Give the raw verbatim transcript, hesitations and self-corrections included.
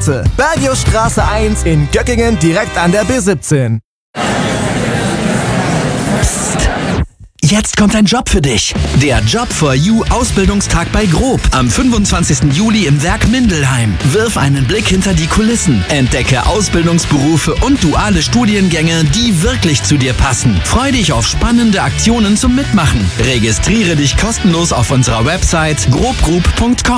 Adresse: Bergiusstraße eins in Göckingen, direkt an der B siebzehn. Jetzt kommt ein Job für dich. Der Job for You Ausbildungstag bei Grob am fünfundzwanzigsten Juli im Werk Mindelheim. Wirf einen Blick hinter die Kulissen. Entdecke Ausbildungsberufe und duale Studiengänge, die wirklich zu dir passen. Freu dich auf spannende Aktionen zum Mitmachen. Registriere dich kostenlos auf unserer Website grobgroup punkt com.